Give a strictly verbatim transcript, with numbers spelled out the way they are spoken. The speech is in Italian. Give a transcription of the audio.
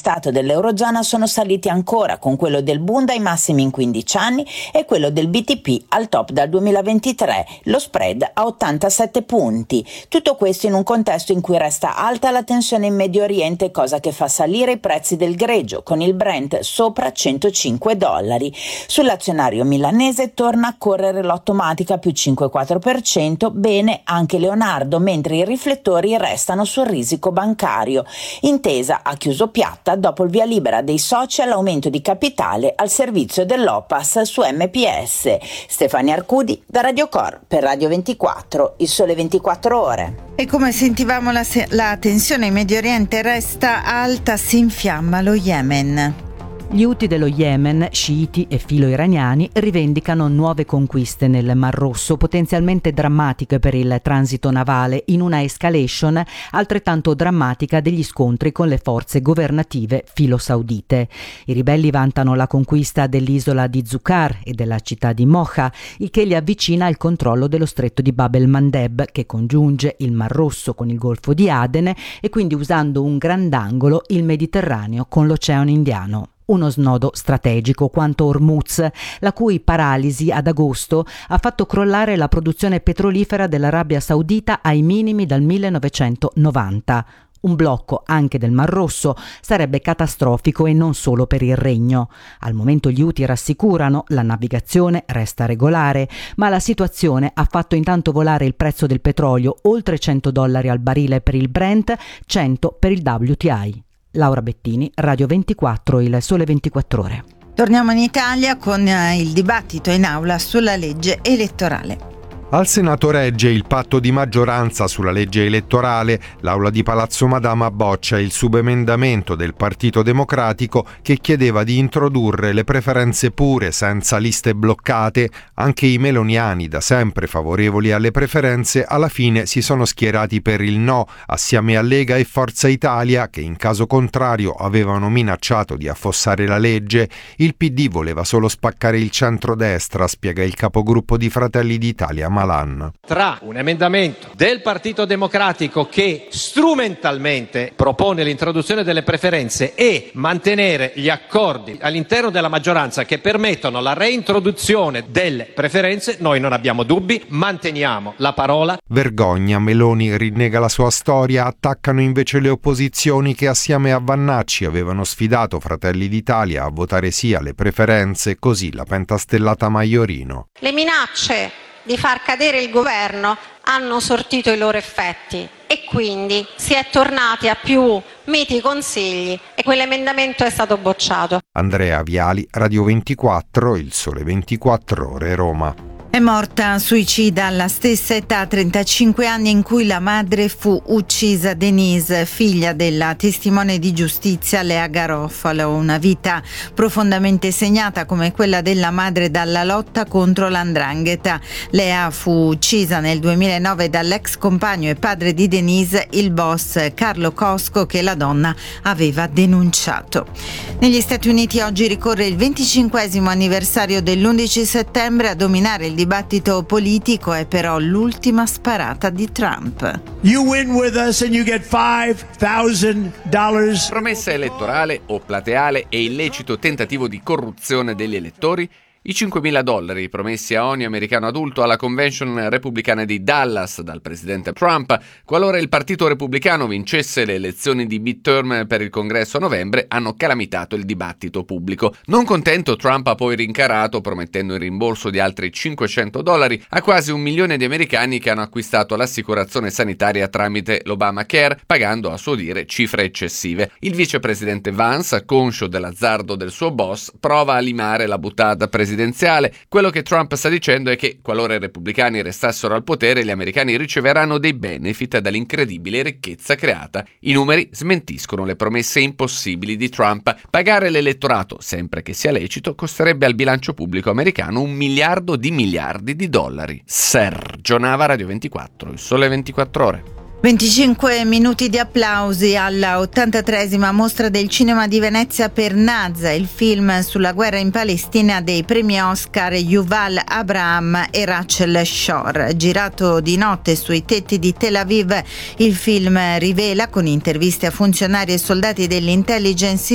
Stato dell'Eurozona sono saliti ancora, con quello del Bund ai massimi in quindici anni e quello del B T P al top dal duemilaventitré, lo spread a ottantasette punti. Tutto questo in un contesto in cui resta alta la tensione in Medio Oriente, cosa che fa salire i prezzi del greggio, con il Brent sopra centocinque dollari. Sull'azionario milanese torna a correre l'Automatica più cinque virgola quattro per cento, bene anche Leonardo, mentre i riflettori restano sul risico bancario. Intesa ha chiuso piatta dopo il via libera dei soci all'aumento di capitale al servizio dell'O P A S su M P S. Stefania Arcudi da Radio Cor per Radio ventiquattro, il Sole ventiquattro Ore. E come sentivamo, la, se- la tensione in Medio Oriente resta alta, si infiamma lo Yemen. Gli Houthi dello Yemen, sciiti e filo-iraniani, rivendicano nuove conquiste nel Mar Rosso, potenzialmente drammatiche per il transito navale, in una escalation altrettanto drammatica degli scontri con le forze governative filo-saudite. I ribelli vantano la conquista dell'isola di Zucar e della città di Mocha, il che li avvicina al controllo dello stretto di Bab el-Mandeb, che congiunge il Mar Rosso con il Golfo di Aden e quindi, usando un grandangolo, il Mediterraneo con l'Oceano Indiano. Uno snodo strategico quanto Hormuz, la cui paralisi ad agosto ha fatto crollare la produzione petrolifera dell'Arabia Saudita ai minimi dal millenovecentonovanta. Un blocco anche del Mar Rosso sarebbe catastrofico e non solo per il regno. Al momento gli Houthi rassicurano, la navigazione resta regolare, ma la situazione ha fatto intanto volare il prezzo del petrolio oltre cento dollari al barile per il Brent, cento per il W T I. Laura Bettini, Radio ventiquattro, il Sole ventiquattro Ore. Torniamo in Italia con il dibattito in aula sulla legge elettorale. Al Senato regge il patto di maggioranza sulla legge elettorale. L'Aula di Palazzo Madama boccia il subemendamento del Partito Democratico che chiedeva di introdurre le preferenze pure senza liste bloccate. Anche i meloniani, da sempre favorevoli alle preferenze, alla fine si sono schierati per il no, assieme a Lega e Forza Italia, che in caso contrario avevano minacciato di affossare la legge. Il P D voleva solo spaccare il centrodestra, spiega il capogruppo di Fratelli d'Italia Malan. Tra un emendamento del Partito Democratico che strumentalmente propone l'introduzione delle preferenze e mantenere gli accordi all'interno della maggioranza che permettono la reintroduzione delle preferenze, noi non abbiamo dubbi, manteniamo la parola. Vergogna, Meloni rinnega la sua storia, attaccano invece le opposizioni che assieme a Vannacci avevano sfidato Fratelli d'Italia a votare sì alle preferenze, così la pentastellata Maiorino. Le minacce di far cadere il governo hanno sortito i loro effetti e quindi si è tornati a più miti consigli e quell'emendamento è stato bocciato. Andrea Viali, Radio ventiquattro, il Sole ventiquattro Ore, Roma. È morta suicida alla stessa età, trentacinque anni, in cui la madre fu uccisa, Denise, figlia della testimone di giustizia Lea Garofalo. Una vita profondamente segnata come quella della madre dalla lotta contro l'andrangheta. Lea fu uccisa nel duemilanove dall'ex compagno e padre di Denise, il boss Carlo Cosco, che la donna aveva denunciato. Negli Stati Uniti oggi ricorre il venticinquesimo anniversario dell'undici settembre. A dominare il dibattito politico è però l'ultima sparata di Trump. You win with us and you get five thousand dollars. Promessa elettorale o plateale e illecito tentativo di corruzione degli elettori. I cinquemila dollari promessi a ogni americano adulto alla convention repubblicana di Dallas dal presidente Trump, qualora il partito repubblicano vincesse le elezioni di midterm per il congresso a novembre, hanno calamitato il dibattito pubblico. Non contento, Trump ha poi rincarato, promettendo il rimborso di altri cinquecento dollari a quasi un milione di americani che hanno acquistato l'assicurazione sanitaria tramite l'Obamacare, pagando a suo dire cifre eccessive. Il vicepresidente Vance, conscio dell'azzardo del suo boss, prova a limare la boutade presidenziale. Quello che Trump sta dicendo è che, qualora i repubblicani restassero al potere, gli americani riceveranno dei benefit dall'incredibile ricchezza creata. I numeri smentiscono le promesse impossibili di Trump. Pagare l'elettorato, sempre che sia lecito, costerebbe al bilancio pubblico americano un miliardo di miliardi di dollari. Sergio Nava, Radio ventiquattro, il Sole ventiquattro Ore. venticinque minuti di applausi alla ottantatreesima mostra del cinema di Venezia per Nazha, il film sulla guerra in Palestina dei premi Oscar Yuval Abraham e Rachel Shore. Girato di notte sui tetti di Tel Aviv, il film rivela, con interviste a funzionari e soldati dell'intelligence